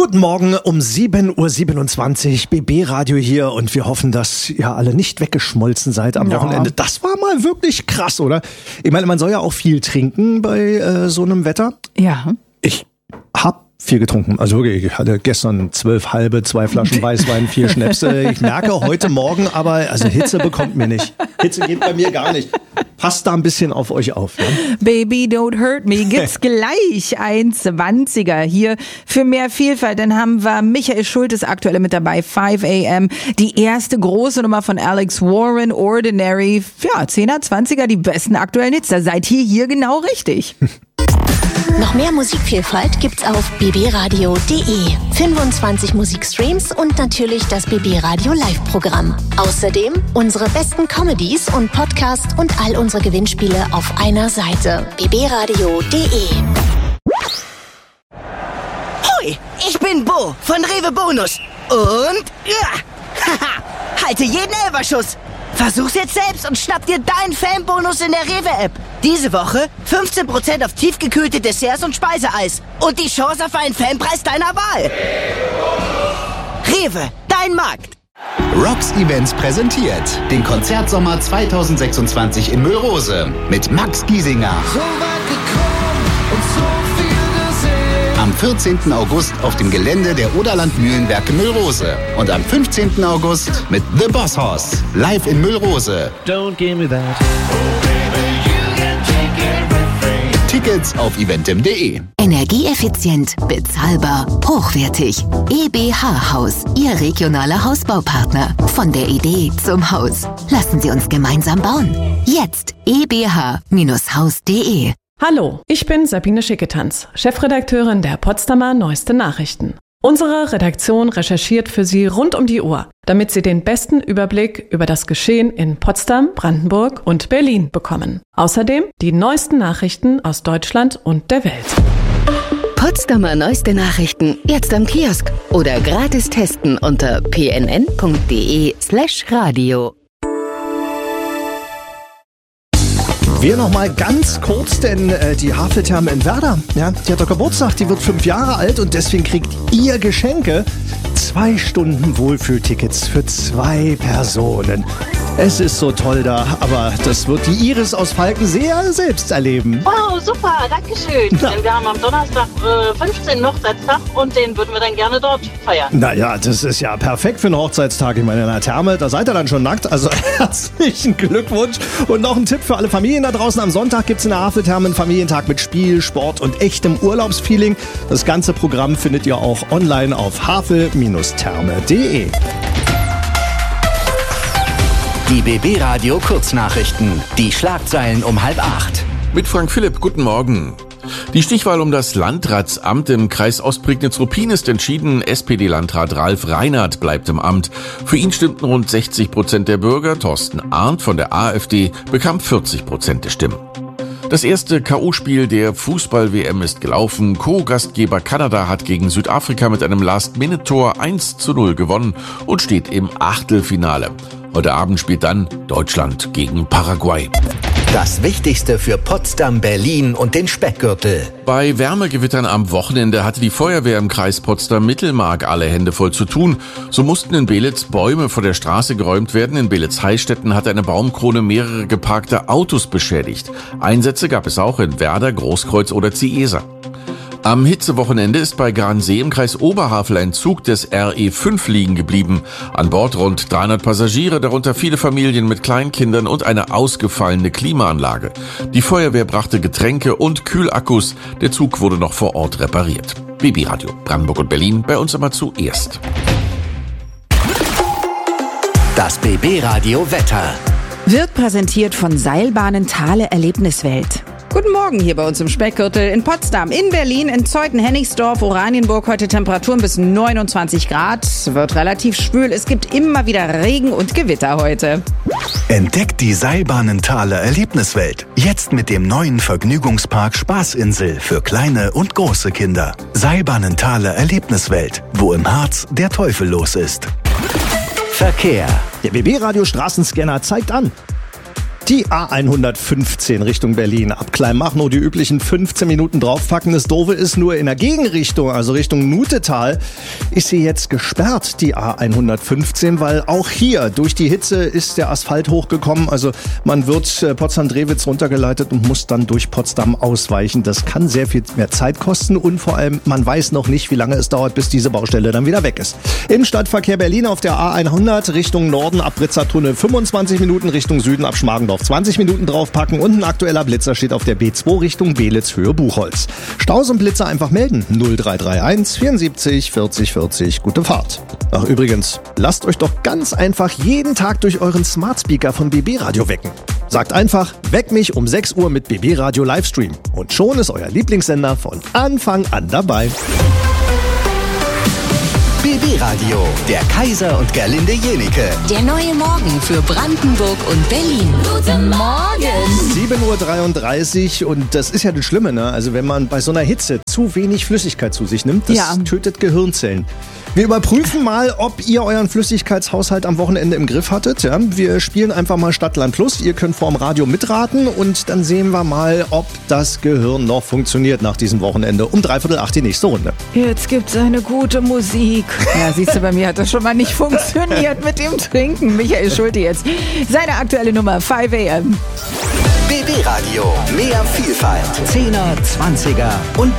Guten Morgen um 7.27 Uhr, BB Radio hier und wir hoffen, dass ihr alle nicht weggeschmolzen seid am Wochenende. Das war mal wirklich krass, oder? Ich meine, man soll ja auch viel trinken bei so einem Wetter. Ja. Ich hab viel getrunken. Also wirklich, ich hatte gestern 12 halbe, 2 Flaschen Weißwein, 4 Schnäpse. Ich merke heute Morgen aber, also Hitze bekommt mir nicht. Hitze geht bei mir gar nicht. Passt da ein bisschen auf euch auf. Ja? Baby, don't hurt me. Gibt's gleich ein 20er hier für mehr Vielfalt. Dann haben wir Michael Schultes aktuell mit dabei, 5 AM. Die erste große Nummer von Alex Warren, Ordinary. Ja, 10er, 20er, die besten aktuellen Hits. Da seid ihr hier genau richtig. Noch mehr Musikvielfalt gibt's auf bbradio.de. 25 Musikstreams und natürlich das BB Radio Live-Programm. Außerdem unsere besten Comedies und Podcasts und all unsere Gewinnspiele auf einer Seite. bbradio.de. Hoi, ich bin Bo von Rewe Bonus. Und halte jeden Elferschuss. Versuch's jetzt selbst und schnapp dir deinen Fanbonus in der Rewe-App. Diese Woche 15% auf tiefgekühlte Desserts und Speiseeis. Und die Chance auf einen Fanpreis deiner Wahl. Rewe, dein Markt. Rocks Events präsentiert den Konzertsommer 2026 in Müllrose mit Max Giesinger. So weit gekommen und so viel gesehen. Am 14. August auf dem Gelände der Oderland Mühlenwerke Müllrose. Und am 15. August mit The Boss Hoss live in Müllrose. Don't give me that. Tickets auf eventim.de. Energieeffizient, bezahlbar, hochwertig. EBH Haus, Ihr regionaler Hausbaupartner. Von der Idee zum Haus. Lassen Sie uns gemeinsam bauen. Jetzt ebh-haus.de. Hallo, ich bin Sabine Schicketanz, Chefredakteurin der Potsdamer Neueste Nachrichten. Unsere Redaktion recherchiert für Sie rund um die Uhr, damit Sie den besten Überblick über das Geschehen in Potsdam, Brandenburg und Berlin bekommen. Außerdem die neuesten Nachrichten aus Deutschland und der Welt. Potsdamer Neueste Nachrichten jetzt am Kiosk oder gratis testen unter pnn.de/radio. Wir noch mal ganz kurz, denn die Haveltherme in Werder, ja, die hat doch Geburtstag, die wird 5 Jahre alt und deswegen kriegt ihr Geschenke. 2 Stunden Wohlfühltickets für 2 Personen. Es ist so toll da, aber das wird die Iris aus Falkensee selbst erleben. Wow, super, danke schön. Denn wir haben am Donnerstag 15. Hochzeitstag und den würden wir dann gerne dort feiern. Naja, das ist ja perfekt für einen Hochzeitstag. Ich meine, in der Therme, da seid ihr dann schon nackt. Also herzlichen Glückwunsch. Und noch ein Tipp für alle Familien da draußen. Am Sonntag gibt es in der Haveltherme einen Familientag mit Spiel, Sport und echtem Urlaubsfeeling. Das ganze Programm findet ihr auch online auf havel-therme.de. Die BB Radio Kurznachrichten. Die Schlagzeilen um 7:30. Mit Frank Philipp, guten Morgen. Die Stichwahl um das Landratsamt im Kreis Ostprignitz-Ruppin ist entschieden. SPD-Landrat Ralf Reinhardt bleibt im Amt. Für ihn stimmten rund 60% der Bürger. Thorsten Arndt von der AfD bekam 40% der Stimmen. Das erste K.O.-Spiel der Fußball-WM ist gelaufen. Co-Gastgeber Kanada hat gegen Südafrika mit einem Last-Minute-Tor 1:0 gewonnen und steht im Achtelfinale. Heute Abend spielt dann Deutschland gegen Paraguay. Das Wichtigste für Potsdam, Berlin und den Speckgürtel. Bei Wärmegewittern am Wochenende hatte die Feuerwehr im Kreis Potsdam-Mittelmark alle Hände voll zu tun. So mussten in Belitz Bäume vor der Straße geräumt werden. In Belitz-Heistetten hat eine Baumkrone mehrere geparkte Autos beschädigt. Einsätze gab es auch in Werder, Großkreuz oder Ziesa. Am Hitzewochenende ist bei Gransee im Kreis Oberhavel ein Zug des RE5 liegen geblieben. An Bord rund 300 Passagiere, darunter viele Familien mit Kleinkindern und eine ausgefallene Klimaanlage. Die Feuerwehr brachte Getränke und Kühlakkus. Der Zug wurde noch vor Ort repariert. BB Radio, Brandenburg und Berlin, bei uns immer zuerst. Das BB Radio Wetter. Wird präsentiert von Seilbahnen Thale Erlebniswelt. Guten Morgen hier bei uns im Speckgürtel in Potsdam, in Berlin, in Zeuthen, Hennigsdorf, Oranienburg. Heute Temperaturen bis 29 Grad. Wird relativ schwül. Es gibt immer wieder Regen und Gewitter heute. Entdeckt die Seilbahnenthaler Erlebniswelt. Jetzt mit dem neuen Vergnügungspark Spaßinsel für kleine und große Kinder. Seilbahnenthaler Erlebniswelt, wo im Harz der Teufel los ist. Verkehr. Der BB Radio Straßenscanner zeigt an. Die A115 Richtung Berlin. Ab Kleinmachnow die üblichen 15 Minuten draufpacken. Das Doofe ist nur in der Gegenrichtung, also Richtung Nutetal, ist sie jetzt gesperrt, die A115, weil auch hier durch die Hitze ist der Asphalt hochgekommen. Also man wird Potsdam-Drewitz runtergeleitet und muss dann durch Potsdam ausweichen. Das kann sehr viel mehr Zeit kosten und vor allem, man weiß noch nicht, wie lange es dauert, bis diese Baustelle dann wieder weg ist. Im Stadtverkehr Berlin auf der A100 Richtung Norden ab Britzertunnel 25 Minuten, Richtung Süden ab Schmargendorf 20 Minuten draufpacken und ein aktueller Blitzer steht auf der B2 Richtung Belitz Höhe Buchholz. Staus und Blitzer einfach melden. 0331 74 40 40. Gute Fahrt. Ach übrigens, lasst euch doch ganz einfach jeden Tag durch euren Smart Speaker von BB Radio wecken. Sagt einfach, weck mich um 6 Uhr mit BB Radio Livestream. Und schon ist euer Lieblingssender von Anfang an dabei. BB Radio, der Kaiser und Gerlinde Jenike. Der neue Morgen für Brandenburg und Berlin. Guten Morgen! 7.33 Uhr und das ist ja das Schlimme, ne? Also wenn man bei so einer Hitze zu wenig Flüssigkeit zu sich nimmt, das tötet Gehirnzellen. Wir überprüfen mal, ob ihr euren Flüssigkeitshaushalt am Wochenende im Griff hattet. Ja? Wir spielen einfach mal Stadtland Plus. Ihr könnt vorm Radio mitraten und dann sehen wir mal, ob das Gehirn noch funktioniert nach diesem Wochenende. Um 7:45 die nächste Runde. Jetzt gibt's eine gute Musik. Ja, siehst du, bei mir hat das schon mal nicht funktioniert mit dem Trinken. Michael Schulte jetzt. Seine aktuelle Nummer 5 AM. BB Radio, mehr Vielfalt. 10er, 20er und